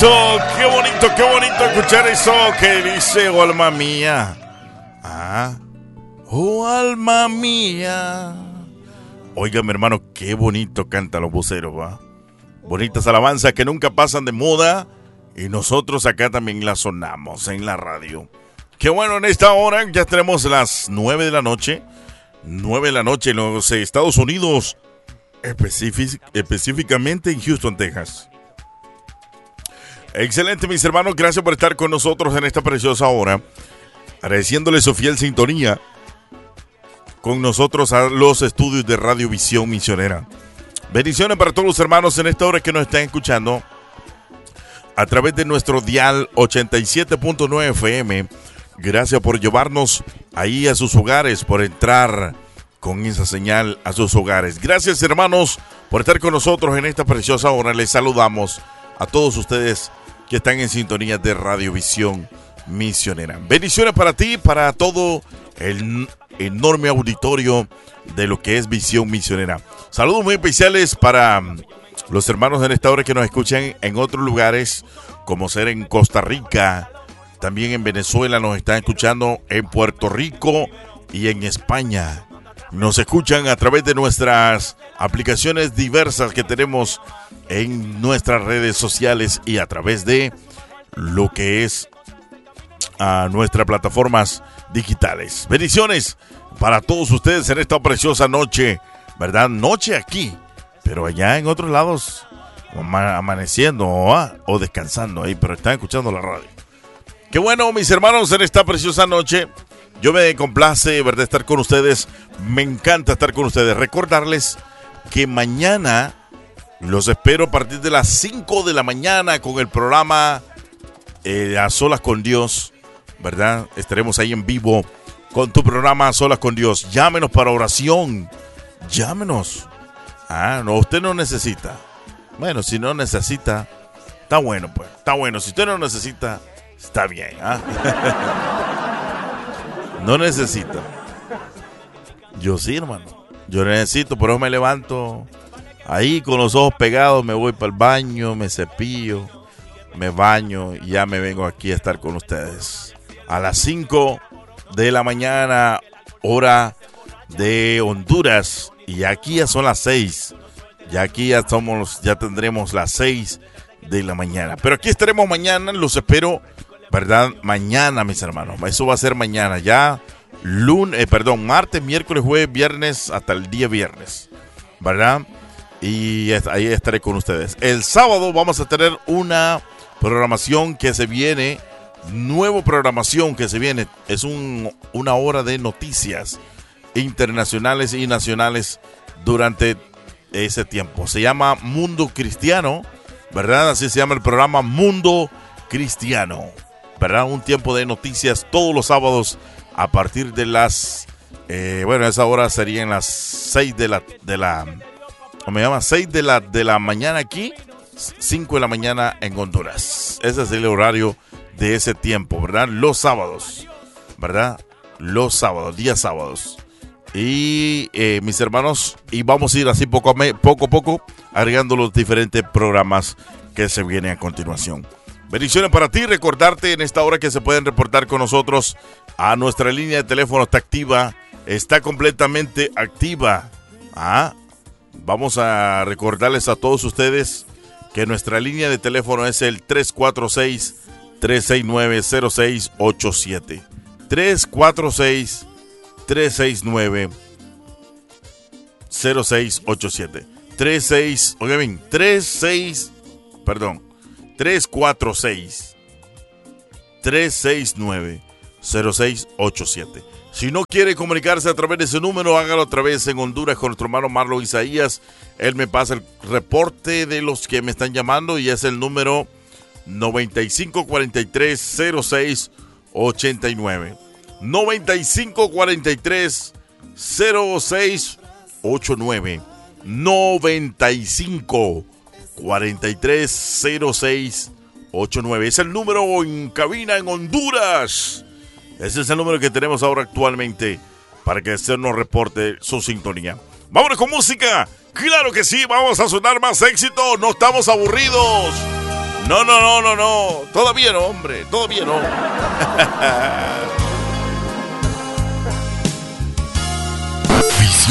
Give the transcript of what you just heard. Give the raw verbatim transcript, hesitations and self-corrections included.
bonito, qué bonito, qué bonito escuchar eso que dice, oh alma mía. Ah, oh alma mía. Oiga, mi hermano, qué bonito cantan los voceros, ¿va? Bonitas alabanzas que nunca pasan de moda y nosotros acá también las sonamos en la radio. Qué bueno, en esta hora ya tenemos las nueve de la noche. nueve de la noche en los Estados Unidos, específic- específicamente en Houston, Texas. Excelente, mis hermanos, gracias por estar con nosotros en esta preciosa hora, agradeciéndole su fiel sintonía con nosotros a los estudios de Radio Visión Misionera. Bendiciones para todos los hermanos en esta hora que nos están escuchando a través de nuestro dial ochenta y siete punto nueve F M. Gracias por llevarnos ahí a sus hogares, por entrar con esa señal a sus hogares. Gracias, hermanos, por estar con nosotros en esta preciosa hora. Les saludamos a todos ustedes que están en sintonía de Radio Visión Misionera. Bendiciones para ti, para todo el enorme auditorio de lo que es Visión Misionera. Saludos muy especiales para los hermanos en esta hora que nos escuchan en otros lugares, como ser en Costa Rica, también en Venezuela nos están escuchando, en Puerto Rico y en España. Nos escuchan a través de nuestras aplicaciones diversas que tenemos en nuestras redes sociales y a través de lo que es a nuestras plataformas digitales. Bendiciones para todos ustedes en esta preciosa noche, ¿verdad? Noche aquí, pero allá en otros lados amaneciendo o, o descansando ahí, pero están escuchando la radio. Qué bueno, mis hermanos, en esta preciosa noche. Yo me complace, ¿verdad?, estar con ustedes. Me encanta estar con ustedes. Recordarles que mañana los espero a partir de las cinco de la mañana con el programa eh, A Solas con Dios, ¿verdad? Estaremos ahí en vivo con tu programa A Solas con Dios. Llámenos para oración. Llámenos. Ah, no, usted no necesita. Bueno, si no necesita, está bueno, pues. Está bueno. Si usted no necesita, está bien, ¿ah? No necesita. Yo sí, hermano. Yo necesito, por eso me levanto ahí con los ojos pegados, me voy para el baño, me cepillo, me baño y ya me vengo aquí a estar con ustedes. A las cinco de la mañana, hora de Honduras. Y aquí ya son las seis. Ya aquí ya somos, ya tendremos las seis de la mañana. Pero aquí estaremos mañana, los espero, ¿verdad? Mañana, mis hermanos. Eso va a ser mañana. Ya lunes, eh, perdón, martes, miércoles, jueves, viernes, hasta el día viernes, ¿verdad? Y ahí estaré con ustedes. El sábado vamos a tener una programación que se viene, nueva programación que se viene. Es un, una hora de noticias internacionales y nacionales durante ese tiempo. Se llama Mundo Cristiano, ¿verdad? Así se llama el programa, Mundo Cristiano, ¿verdad? Un tiempo de noticias todos los sábados a partir de las, eh, bueno, esa hora serían las seis de la, de la, ¿cómo me llama? seis de la, de la mañana aquí, cinco de la mañana en Honduras. Ese es el horario de ese tiempo, ¿verdad? Los sábados, ¿verdad? Los sábados, días sábados. Y eh, mis hermanos, y vamos a ir así poco a, me, poco a poco agregando los diferentes programas que se vienen a continuación. Bendiciones para ti, recordarte en esta hora que se pueden reportar con nosotros a nuestra línea de teléfono. Está activa, está completamente activa. Ah, vamos a recordarles a todos ustedes que nuestra línea de teléfono es el tres cuatro seis, tres seis nueve, cero seis ocho siete. tres cuatro seis, tres seis nueve, cero seis ocho siete. tres seis, oigan bien, tres seis, perdón, tres cuatro seis, tres seis nueve, cero seis ocho siete. Si no quiere comunicarse a través de ese número, hágalo a través en Honduras con nuestro hermano Marlon Isaías. Él me pasa el reporte de los que me están llamando y es el número noventa y cinco cuarenta y tres, cero seis ochenta y nueve. noventa y cinco cuarenta y tres, cero seis ochenta y nueve. noventa y cinco cuarenta y tres, cero seis ochenta y nueve. Es el número en cabina en Honduras. Ese es el número que tenemos ahora actualmente para que usted nos reporte su sintonía. Vámonos con música. Claro que sí, vamos a sonar más éxito. No estamos aburridos. No, no, no, no, no. Todavía no, hombre. Todavía no.